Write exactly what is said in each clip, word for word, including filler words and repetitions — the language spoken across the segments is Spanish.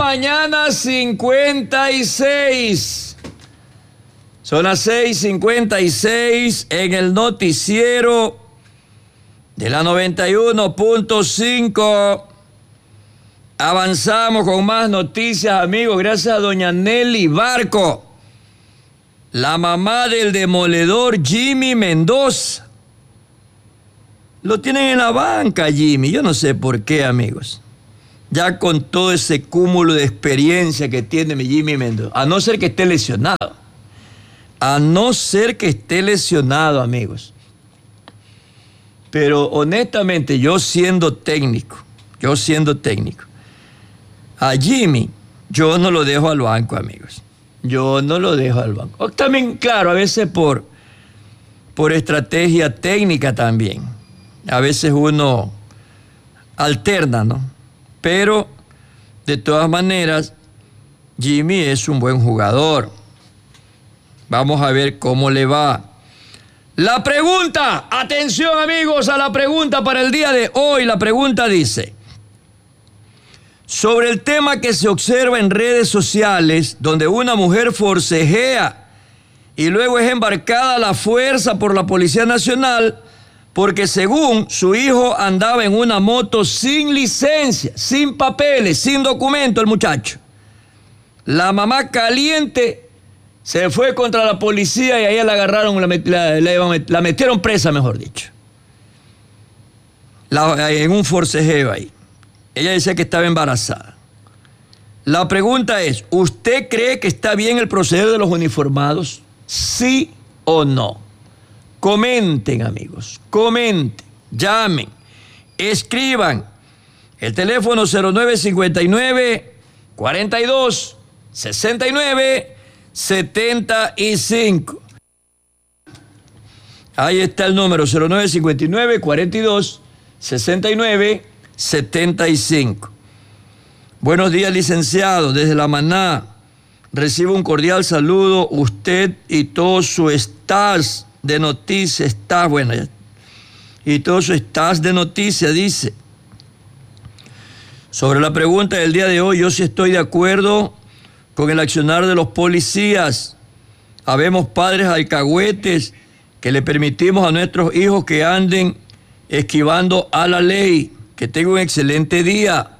mañana cincuenta y seis. Son las seis cincuenta y seis en el noticiero de la noventa y uno punto cinco. Avanzamos con más noticias, amigos, gracias a doña Nelly Barco, la mamá del demoledor Jimmy Mendoza. Lo tienen en la banca, Jimmy. Yo no sé por qué, amigos. Ya con todo ese cúmulo de experiencia que tiene mi Jimmy Mendoza. A no ser que esté lesionado. A no ser que esté lesionado, amigos. Pero honestamente, yo siendo técnico, yo siendo técnico, a Jimmy, yo no lo dejo al banco, amigos. Yo no lo dejo al banco. O también, claro, a veces por, por estrategia técnica también. A veces uno alterna, ¿no? Pero, de todas maneras, Jimmy es un buen jugador. Vamos a ver cómo le va. La pregunta, atención amigos a la pregunta para el día de hoy. La pregunta dice, sobre el tema que se observa en redes sociales, donde una mujer forcejea y luego es embarcada a la fuerza por la Policía Nacional, porque según su hijo andaba en una moto sin licencia, sin papeles, sin documento el muchacho. La mamá caliente se fue contra la policía y a ella la agarraron, la, la, la, la metieron presa, mejor dicho. La, en un forcejeo ahí. Ella decía que estaba embarazada. La pregunta es, ¿usted cree que está bien el proceder de los uniformados? ¿Sí o no? Comenten, amigos, comenten, llamen, escriban. El teléfono cero nueve cincuenta y nueve, cuarenta y dos, sesenta y nueve, setenta y cinco. Ahí está el número, cero nueve cincuenta y nueve, cuarenta y dos, sesenta y nueve, setenta y cinco. Buenos días, licenciado. Desde La Maná, recibo un cordial saludo, usted y todo su staff de noticias, staff, bueno, y todo su staff de noticias, dice. Sobre la pregunta del día de hoy, yo sí estoy de acuerdo con el accionar de los policías. Habemos padres alcahuetes que le permitimos a nuestros hijos que anden esquivando a la ley. Que tenga un excelente día.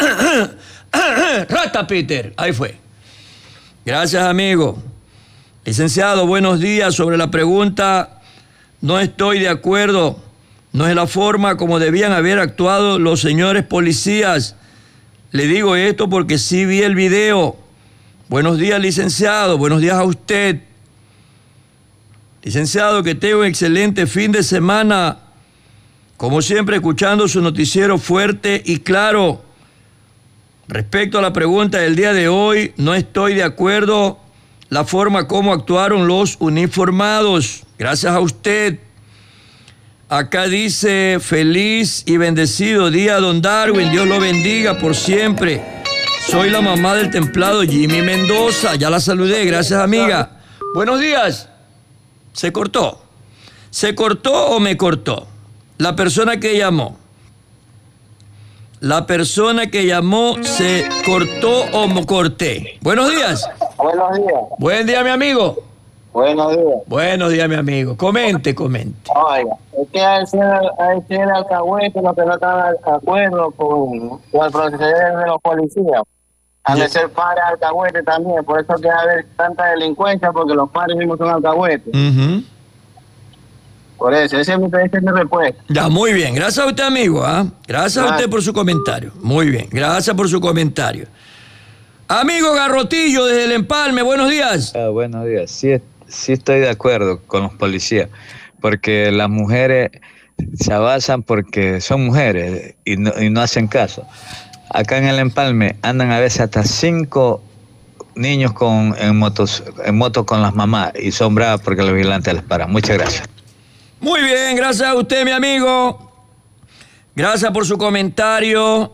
Rata Peter, ahí fue. Gracias, amigo. Licenciado, buenos días. Sobre la pregunta, no estoy de acuerdo. No es la forma como debían haber actuado los señores policías. Le digo esto porque sí vi el video. Buenos días, licenciado. Buenos días a usted. Licenciado, que tenga un excelente fin de semana. Como siempre, escuchando su noticiero fuerte y claro. Respecto a la pregunta del día de hoy, no estoy de acuerdo la forma como actuaron los uniformados. Gracias a usted. Acá dice, feliz y bendecido día, don Darwin. Dios lo bendiga por siempre. Soy la mamá del templado Jimmy Mendoza. Ya la saludé, gracias, amiga. Buenos días. ¿Se cortó? ¿Se cortó o me cortó? La persona que llamó. La persona que llamó, ¿se cortó o me corté? Buenos días. Buenos días. Buen día, mi amigo. Buenos días. Buenos días, mi amigo. Comente, comente. Oiga, es que hay ser alcahuete los que no están de acuerdo con, con el proceder de los policías. Han de ser padres alcahuetes también. Por eso que hay tanta delincuencia, porque los padres mismos son alcahuetes. Uh-huh. Por eso, esa es mi, esa es mi respuesta. Ya, muy bien. Gracias a usted, amigo. ¿eh? Gracias, Gracias a usted por su comentario. Muy bien. Gracias por su comentario. Amigo Garrotillo, desde El Empalme, buenos días. Ah, buenos días. Sí, sí estoy de acuerdo con los policías, porque las mujeres se abasan porque son mujeres y no, y no hacen caso. Acá en El Empalme andan a veces hasta cinco niños con, en, motos, en motos con las mamás y son bravas porque los vigilantes les paran. Muchas gracias. Muy bien, gracias a usted, mi amigo. Gracias por su comentario.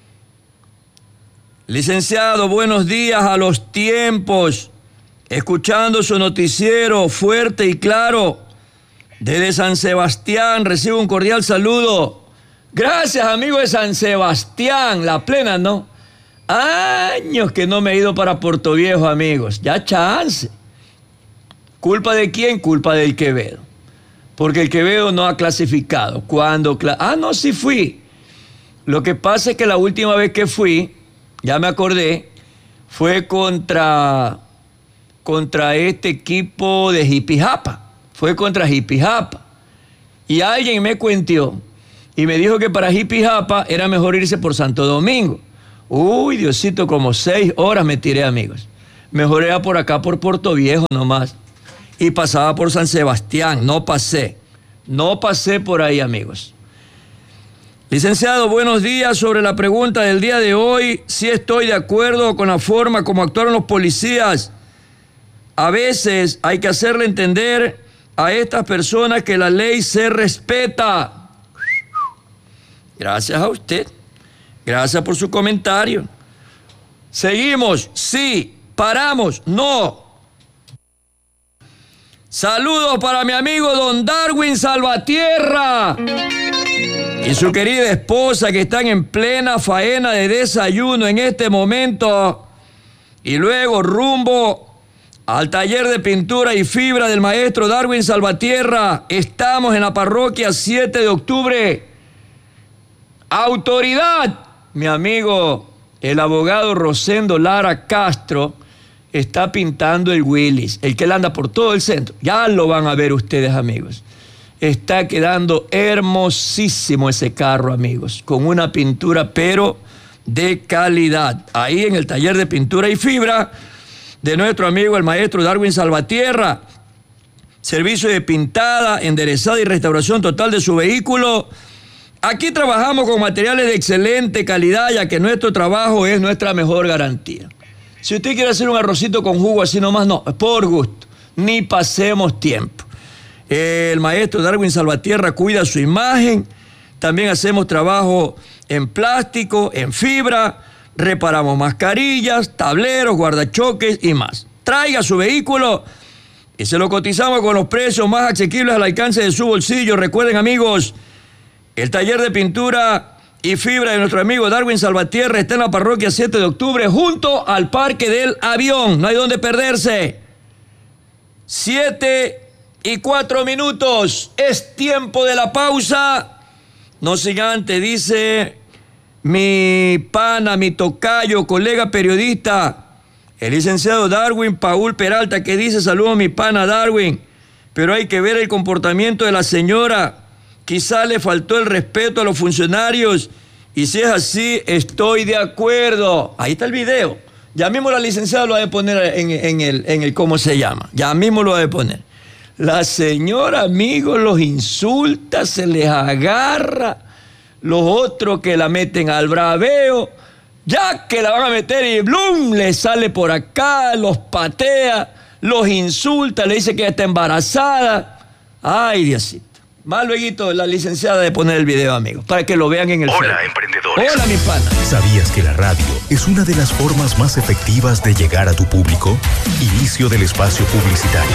Licenciado, buenos días a los tiempos. Escuchando su noticiero fuerte y claro. Desde San Sebastián recibo un cordial saludo. Gracias, amigo de San Sebastián. La plena, ¿no? Años que no me he ido para Puerto Viejo, amigos. Ya chance. ¿Culpa de quién? Culpa del Quevedo. Porque el Quevedo no ha clasificado. Cuando cla- ah, no, sí fui. Lo que pasa es que la última vez que fui, ya me acordé, fue contra, contra este equipo de Jipijapa. Fue contra Jipijapa. Y alguien me cuenteó y me dijo que para Jipijapa era mejor irse por Santo Domingo. Uy, Diosito, como seis horas me tiré, amigos. Mejor era por acá, por Puerto Viejo nomás. Y pasaba por San Sebastián. No pasé. No pasé por ahí, amigos. Licenciado, buenos días. Sobre la pregunta del día de hoy, sí estoy de acuerdo con la forma como actuaron los policías. A veces hay que hacerle entender a estas personas que la ley se respeta. Gracias a usted. Gracias por su comentario. Seguimos. Sí. Paramos. No. Saludos para mi amigo don Darwin Salvatierra y su querida esposa, que están en plena faena de desayuno en este momento. Y luego rumbo al taller de pintura y fibra del maestro Darwin Salvatierra. Estamos en la parroquia siete de octubre. Autoridad, mi amigo, el abogado Rosendo Lara Castro, está pintando el Willys, el que él anda por todo el centro. Ya lo van a ver ustedes, amigos. Está quedando hermosísimo ese carro, amigos, con una pintura, pero de calidad. Ahí en el taller de pintura y fibra de nuestro amigo el maestro Darwin Salvatierra. Servicio de pintada, enderezada y restauración total de su vehículo. Aquí trabajamos con materiales de excelente calidad, ya que nuestro trabajo es nuestra mejor garantía. Si usted quiere hacer un arrocito con jugo así nomás, no, por gusto, ni pasemos tiempo. El maestro Darwin Salvatierra cuida su imagen. También hacemos trabajo en plástico, en fibra, reparamos mascarillas, tableros, guardachoques y más. Traiga su vehículo y se lo cotizamos con los precios más asequibles al alcance de su bolsillo. Recuerden, amigos, el taller de pintura y fibra de nuestro amigo Darwin Salvatierra está en la parroquia siete de octubre, junto al Parque del Avión. No hay donde perderse. Siete y cuatro minutos. Es tiempo de la pausa. No sin antes, dice mi pana, mi tocayo, colega periodista, el licenciado Darwin Paul Peralta, que dice: saludo a mi pana Darwin, pero hay que ver el comportamiento de la señora. Quizá le faltó el respeto a los funcionarios, y si es así, estoy de acuerdo. Ahí está el video. Ya mismo la licenciada lo va a poner en, en, el, en el cómo se llama. Ya mismo lo va a poner. La señora, amigos, los insulta, se les agarra. Los otros que la meten al braveo, ya que la van a meter y ¡blum!, le sale por acá, los patea, los insulta, le dice que está embarazada. Ay, Diosito. Más luego la licenciada de poner el video, amigos, para que lo vean en el Hola, Facebook. emprendedores. Hola, mi pana. ¿Sabías que la radio es una de las formas más efectivas de llegar a tu público? Inicio del espacio publicitario.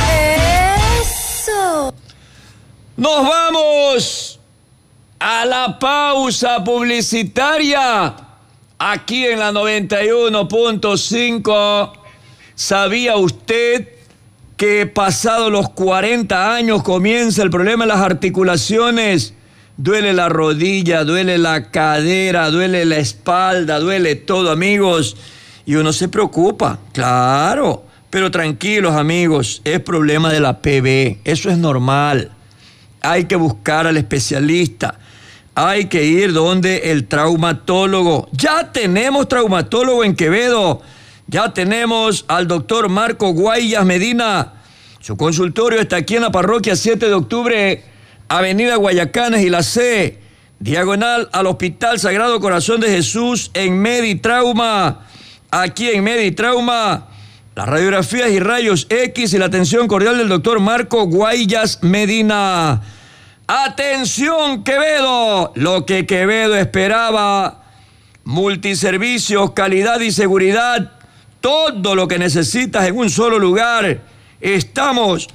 ¡Eso! Nos vamos a la pausa publicitaria aquí en la noventa y uno punto cinco. ¿Sabía usted que pasados los cuarenta años comienza el problema de las articulaciones? Duele la rodilla, duele la cadera, duele la espalda, duele todo, amigos. Y uno se preocupa, claro. Pero tranquilos, amigos, es problema de la P B. Eso es normal. Hay que buscar al especialista. Hay que ir donde el traumatólogo. Ya tenemos traumatólogo en Quevedo. Ya tenemos al doctor Marco Guayas Medina. Su consultorio está aquí en la parroquia siete de octubre, avenida Guayacanes y la C, diagonal al Hospital Sagrado Corazón de Jesús en Meditrauma. Aquí en Meditrauma, las radiografías y rayos X y la atención cordial del doctor Marco Guayas Medina. ¡Atención, Quevedo! Lo que Quevedo esperaba. Multiservicios, calidad y seguridad. Todo lo que necesitas en un solo lugar. Estamos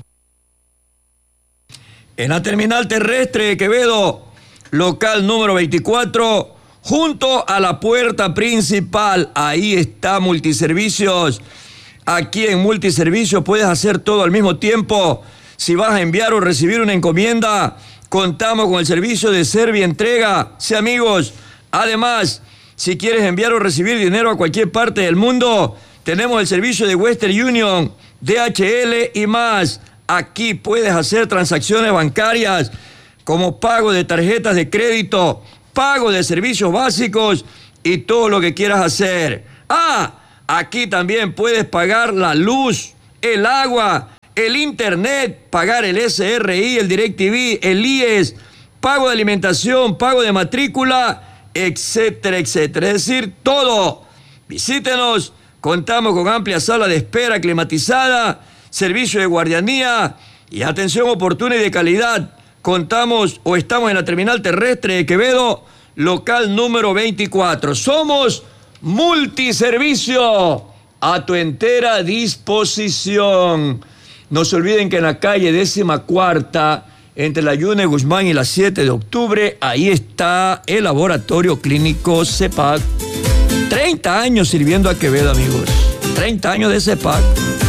en la terminal terrestre de Quevedo, local número veinticuatro, junto a la puerta principal. Ahí está Multiservicios. Aquí en Multiservicios puedes hacer todo al mismo tiempo. Si vas a enviar o recibir una encomienda, contamos con el servicio de Servientrega. Sí, amigos. Además, si quieres enviar o recibir dinero a cualquier parte del mundo, tenemos el servicio de Western Union, D H L y más. Aquí puedes hacer transacciones bancarias como pago de tarjetas de crédito, pago de servicios básicos y todo lo que quieras hacer. Ah, aquí también puedes pagar la luz, el agua, el internet, pagar el S R I, el DirecTV, el I E S, pago de alimentación, pago de matrícula, etcétera, etcétera. Es decir, todo. Visítenos, contamos con amplia sala de espera climatizada, servicio de guardianía y atención oportuna y de calidad. Contamos o estamos en la terminal terrestre de Quevedo, local número veinticuatro. Somos Multiservicio, a tu entera disposición. No se olviden que en la calle décima cuarta, entre la Yune Guzmán y la siete de octubre, ahí está el laboratorio clínico CEPAC. treinta años sirviendo a Quevedo, amigos. treinta años de CEPAC.